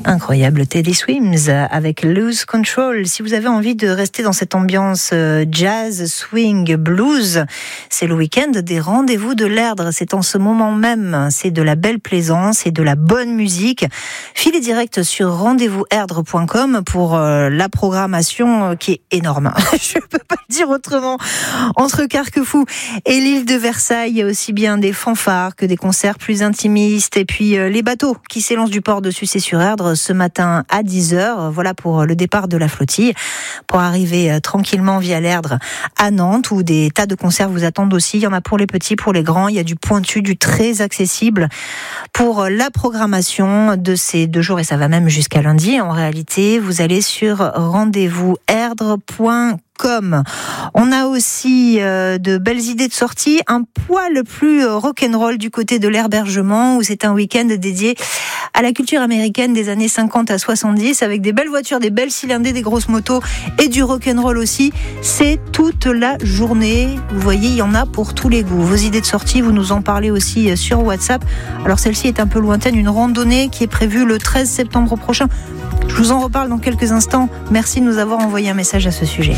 Incroyable Teddy Swims avec Lose Control. Si vous avez envie de rester dans cette ambiance jazz, swing, blues, c'est le week-end des rendez-vous de l'Erdre. C'est en ce moment même. C'est de la belle plaisance et de la bonne musique. Filez direct sur rendez-vous-erdre.com pour la programmation qui est énorme. Je peux pas le dire autrement. Entre Carquefou et l'île de Versailles, il y a aussi bien des fanfares que des concerts plus intimistes. Et puis les bateaux qui s'élancent du port de Sucé-sur-Erdre ce matin à 10h. Voilà pour le départ de la flottille. Pour arriver tranquillement via l'Erdre à Nantes, où des tas de concerts vous attendent aussi. Il y en a pour les petits, pour les grands. Il y a du pointu, du très accessible. Pour la programmation de ces 2 jours, et ça va même jusqu'à lundi, en réalité, vous allez sur rendez-vous-erdre.com. On a aussi de belles idées de sortie, un poil plus rock'n'roll du côté de l'Herbergement, où c'est un week-end dédié à la culture américaine des années 50 à 70, avec des belles voitures, des belles cylindrées, des grosses motos et du rock'n'roll aussi. C'est toute la journée. Vous voyez, il y en a pour tous les goûts. Vos idées de sortie, vous nous en parlez aussi sur WhatsApp. Alors celle-ci est un peu lointaine, une randonnée qui est prévue le 13 septembre prochain. Je vous en reparle dans quelques instants. Merci de nous avoir envoyé un message à ce sujet.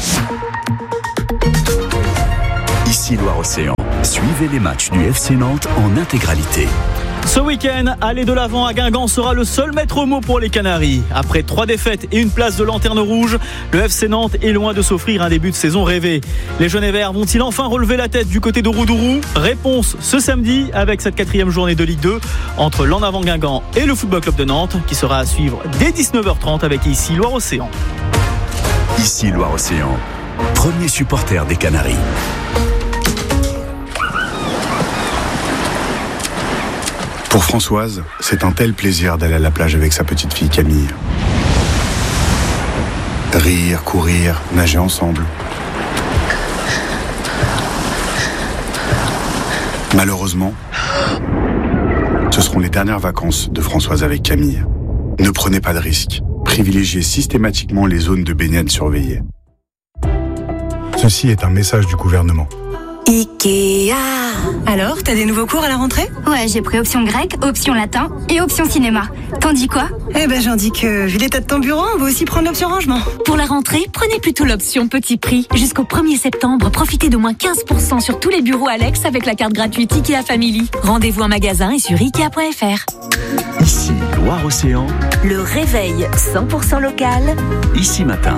Ici Loire-Océan. Suivez les matchs du FC Nantes en intégralité. Ce week-end, aller de l'avant à Guingamp sera le seul maître mot pour les Canaries. Après 3 défaites et une place de lanterne rouge, le FC Nantes est loin de s'offrir un début de saison rêvé. Les jaunes et verts vont-ils enfin relever la tête du côté de Roudourou ? Réponse ce samedi avec cette 4e journée de Ligue 2 entre l'En Avant Guingamp et le Football Club de Nantes, qui sera à suivre dès 19h30 avec Ici Loire-Océan. Ici Loire-Océan, premier supporter des Canaries. Pour Françoise, c'est un tel plaisir d'aller à la plage avec sa petite fille Camille. Rire, courir, nager ensemble. Malheureusement, ce seront les dernières vacances de Françoise avec Camille. Ne prenez pas de risques. Privilégiez systématiquement les zones de baignade surveillées. Ceci est un message du gouvernement. Ikea. Alors, t'as des nouveaux cours à la rentrée ? Ouais, j'ai pris option grec, option latin et option cinéma. T'en dis quoi ? Eh ben, j'en dis que, vu l'état de ton bureau, on va aussi prendre l'option rangement. Pour la rentrée, prenez plutôt l'option petit prix. Jusqu'au 1er septembre, profitez d'au moins 15% sur tous les bureaux Alex avec la carte gratuite Ikea Family. Rendez-vous en magasin et sur Ikea.fr. Ici Loire-Océan. Le réveil 100% local. Ici matin.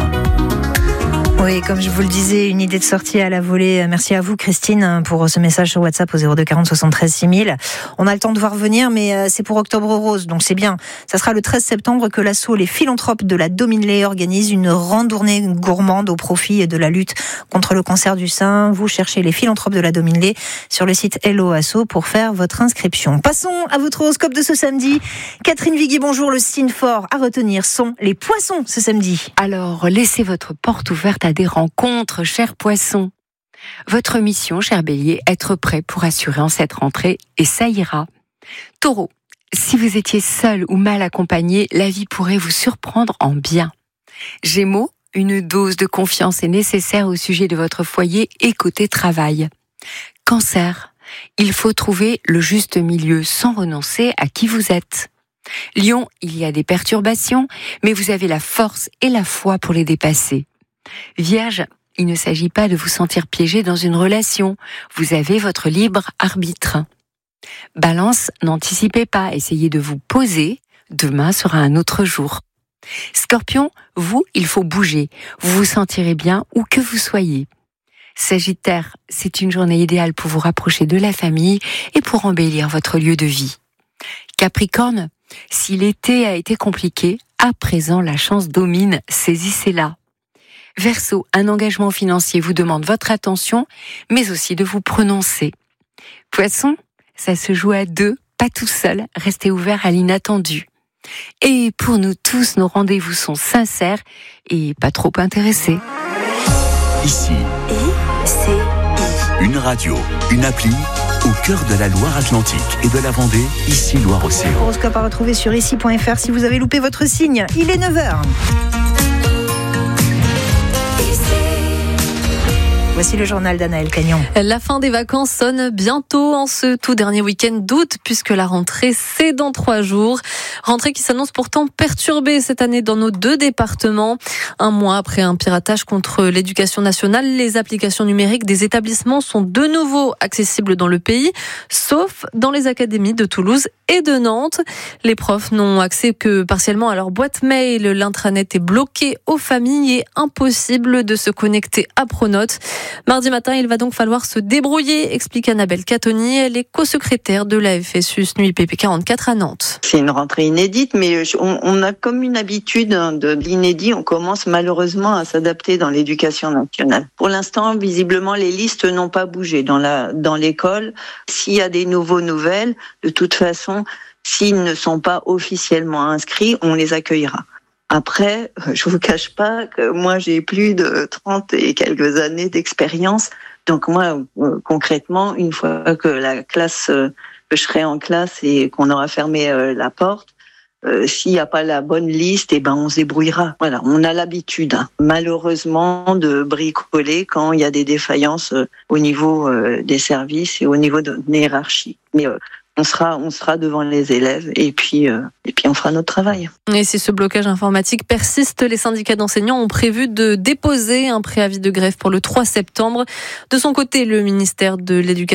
Oui, comme je vous le disais, une idée de sortie à la volée. Merci à vous, Christine, pour ce message sur WhatsApp au 02 40 73 6000. On a le temps de voir venir, mais c'est pour Octobre Rose, donc c'est bien. Ça sera le 13 septembre que l'asso Les Philanthropes de la Dominelay organise une randonnée gourmande au profit de la lutte contre le cancer du sein. Vous cherchez Les Philanthropes de la Dominelay sur le site Hello Asso pour faire votre inscription. Passons à votre horoscope de ce samedi. Catherine Viguier, bonjour. Le signe fort à retenir sont les poissons ce samedi. Alors, laissez votre porte ouverte à des rencontres, chers poissons. Votre mission, cher bélier, être prêt pour assurer en cette rentrée, et ça ira. Taureau, si vous étiez seul ou mal accompagné, la vie pourrait vous surprendre en bien. Gémeaux, une dose de confiance est nécessaire au sujet de votre foyer et côté travail. Cancer, il faut trouver le juste milieu sans renoncer à qui vous êtes. Lion, il y a des perturbations, mais vous avez la force et la foi pour les dépasser. Vierge, il ne s'agit pas de vous sentir piégé dans une relation. Vous avez votre libre arbitre. Balance, n'anticipez pas, essayez de vous poser. Demain sera un autre jour. Scorpion, vous, il faut bouger. Vous vous sentirez bien où que vous soyez. Sagittaire, c'est une journée idéale pour vous rapprocher de la famille et pour embellir votre lieu de vie. Capricorne, si l'été a été compliqué, à présent la chance domine, saisissez-la. Verseau, un engagement financier vous demande votre attention, mais aussi de vous prononcer. Poisson, ça se joue à 2, pas tout seul, restez ouvert à l'inattendu. Et pour nous tous, nos rendez-vous sont sincères et pas trop intéressés. Ici, une radio, une appli, au cœur de la Loire-Atlantique et de la Vendée, ici Loire-Océan. Horoscope à retrouver sur ici.fr si vous avez loupé votre signe. Il est 9h. Voici le journal d'Anaëlle Cagnon. La fin des vacances sonne bientôt en ce tout dernier week-end d'août, puisque la rentrée, c'est dans 3 jours. Rentrée qui s'annonce pourtant perturbée cette année dans nos 2 départements. Un mois après un piratage contre l'éducation nationale, les applications numériques des établissements sont de nouveau accessibles dans le pays, sauf dans les académies de Toulouse et de Nantes. Les profs n'ont accès que partiellement à leur boîte mail. L'intranet est bloqué aux familles et impossible de se connecter à Pronote. Mardi matin, il va donc falloir se débrouiller, explique Annabelle Catoni. Elle est co-secrétaire de la FSU SNUIPP 44 à Nantes. C'est une rentrée inédite, mais on a comme une habitude de l'inédit. On commence malheureusement à s'adapter dans l'éducation nationale. Pour l'instant, visiblement, les listes n'ont pas bougé dans l'école. S'il y a des nouvelles, de toute façon, s'ils ne sont pas officiellement inscrits, on les accueillera. Après, je vous cache pas que moi, j'ai plus de 30 et quelques années d'expérience. Donc moi, concrètement, une fois que que je serai en classe et qu'on aura fermé la porte, s'il n'y a pas la bonne liste, on se débrouillera. Voilà, on a l'habitude, malheureusement, de bricoler quand il y a des défaillances au niveau des services et au niveau de hiérarchie. Mais on sera devant les élèves et puis on fera notre travail. Et si ce blocage informatique persiste, les syndicats d'enseignants ont prévu de déposer un préavis de grève pour le 3 septembre. De son côté, le ministère de l'Éducation